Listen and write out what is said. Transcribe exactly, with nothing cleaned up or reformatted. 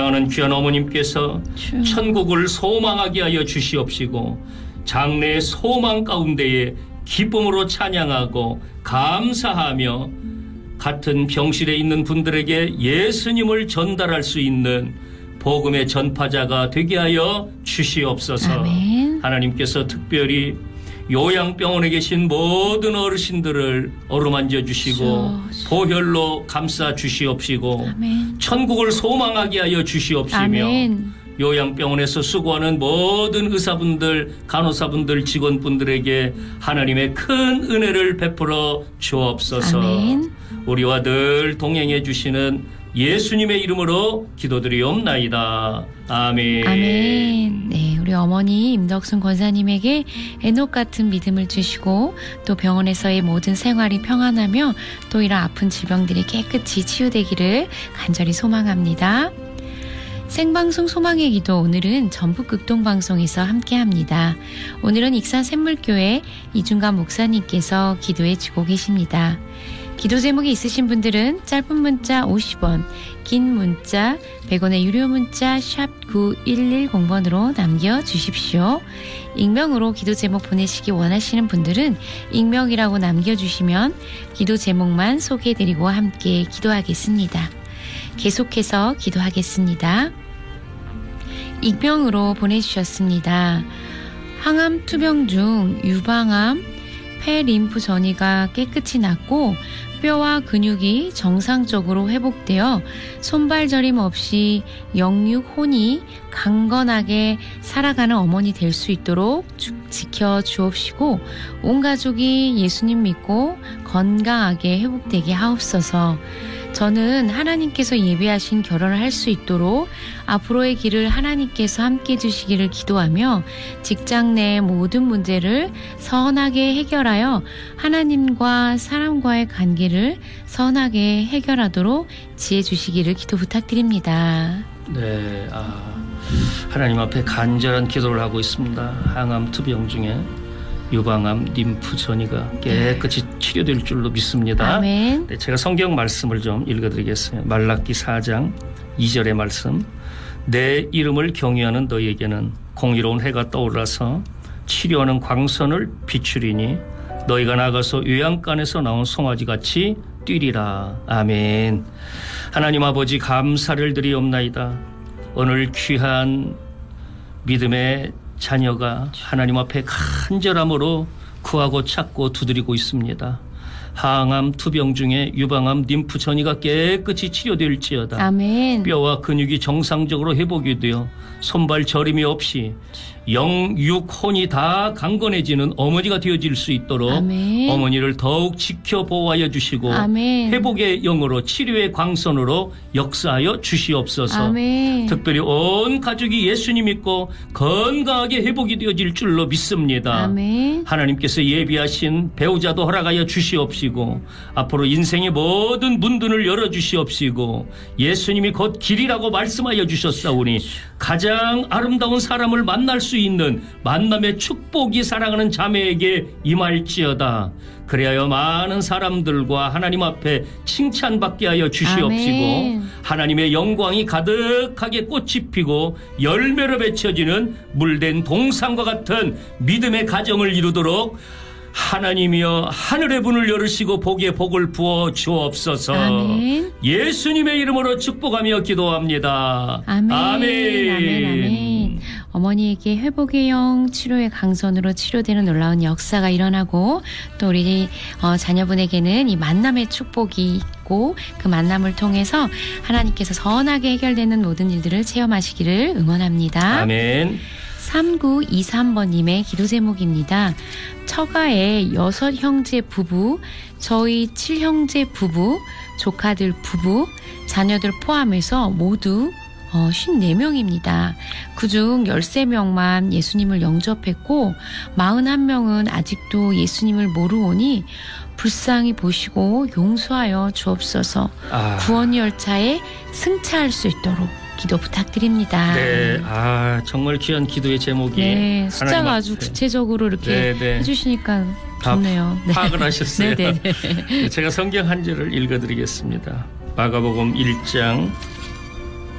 사랑하는 귀한 어머님께서 주. 천국을 소망하게 하여 주시옵시고 장래의 소망 가운데에 기쁨으로 찬양하고 감사하며 같은 병실에 있는 분들에게 예수님을 전달할 수 있는 복음의 전파자가 되게 하여 주시옵소서. 아멘. 하나님께서 특별히 요양병원에 계신 모든 어르신들을 어루만져 주시고 주. 보혈로 감싸 주시옵시고 아멘. 천국을 소망하게 하여 주시옵시며 아멘. 요양병원에서 수고하는 모든 의사분들, 간호사분들, 직원분들에게 하나님의 큰 은혜를 베풀어 주옵소서. 아멘. 우리와 늘 동행해 주시는 예수님의 이름으로 기도드리옵나이다. 아멘. 아멘. 네, 우리 어머니 임덕순 권사님에게 에녹 같은 믿음을 주시고 또 병원에서의 모든 생활이 평안하며 또 이런 아픈 질병들이 깨끗이 치유되기를 간절히 소망합니다. 생방송 소망의 기도, 오늘은 전북 극동방송에서 함께합니다. 오늘은 익산 샘물교회 이중관 목사님께서 기도해 주고 계십니다. 기도 제목이 있으신 분들은 짧은 문자 오십 원, 긴 문자 백 원의 유료 문자 샵 구일일공 번으로 남겨주십시오. 익명으로 기도 제목 보내시기 원하시는 분들은 익명이라고 남겨주시면 기도 제목만 소개해드리고 함께 기도하겠습니다. 계속해서 기도하겠습니다. 익명으로 보내주셨습니다. 항암 투병 중 유방암, 폐림프 전이가 깨끗이 낫고 뼈와 근육이 정상적으로 회복되어 손발 저림 없이 영육 혼이 강건하게 살아가는 어머니 될 수 있도록 지켜 주옵시고 온 가족이 예수님 믿고 건강하게 회복되게 하옵소서. 저는 하나님께서 예비하신 결혼을 할 수 있도록 앞으로의 길을 하나님께서 함께 해주시기를 기도하며 직장 내 모든 문제를 선하게 해결하여 하나님과 사람과의 관계를 선하게 해결하도록 지혜 주시기를 기도 부탁드립니다. 네, 아, 하나님 앞에 간절한 기도를 하고 있습니다. 항암 투병 중에 유방암, 림프 전이가 깨끗이 치료될 줄로 믿습니다. 아멘. 네, 제가 성경 말씀을 좀 읽어드리겠어요. 말라기 사 장 이 절의 말씀. 내 이름을 경외하는 너희에게는 공의로운 해가 떠올라서 치료하는 광선을 비추리니 너희가 나가서 요양간에서 나온 송아지같이 뛰리라. 아멘. 하나님 아버지 감사를 드리옵나이다. 오늘 귀한 믿음의 자녀가 하나님 앞에 간절함으로 구하고 찾고 두드리고 있습니다. 항암 투병 중에 유방암, 림프 전이가 깨끗이 치료될지어다. 아멘. 뼈와 근육이 정상적으로 회복이 되어 손발 저림이 없이 영육 혼이 다 강건해지는 어머니가 되어질 수 있도록 아멘. 어머니를 더욱 지켜 보호하여 주시고 아멘. 회복의 영으로 치료의 광선으로 역사하여 주시옵소서. 아멘. 특별히 온 가족이 예수님 믿고 건강하게 회복이 되어질 줄로 믿습니다. 아멘. 하나님께서 예비하신 배우자도 허락하여 주시옵시고 앞으로 인생의 모든 문들을 열어주시옵시고 예수님이 곧 길이라고 말씀하여 주셨사오니 가장 아름다운 사람을 만날 수 있는 만남의 축복이 사랑하는 자매에게 임할지어다. 그리하여 많은 사람들과 하나님 앞에 칭찬받게 하여 주시옵시고 아멘. 하나님의 영광이 가득하게 꽃이 피고 열매로 맺혀지는 물된 동산과 같은 믿음의 가정을 이루도록 하나님이여 하늘의 문을 열으시고 복에 복을 부어 주옵소서. 아멘. 예수님의 이름으로 축복하며 기도합니다. 아멘. 아멘. 아멘. 아멘. 어머니에게 회복의 영, 치료의 강선으로 치료되는 놀라운 역사가 일어나고 또 우리 어, 자녀분에게는 이 만남의 축복이 있고 그 만남을 통해서 하나님께서 선하게 해결되는 모든 일들을 체험하시기를 응원합니다. 아멘. 삼구이삼 번님의 기도 제목입니다. 처가의 여섯 형제 부부, 저희 칠 형제 부부, 조카들 부부, 자녀들 포함해서 모두 어, 오십사 명입니다. 그중 열세 명만 예수님을 영접했고 사십일 명은 아직도 예수님을 모르오니 불쌍히 보시고 용서하여 주옵소서. 아. 구원 열차에 승차할 수 있도록 기도 부탁드립니다. 네, 아 정말 귀한 기도의 제목이 네, 숫자가 하나님 아주 앞에. 구체적으로 이렇게 네, 네. 해주시니까 다 좋네요. 네. 파악을 하셨어요. 네, 네, 네. 제가 성경 한 절을 읽어드리겠습니다. 마가복음 일 장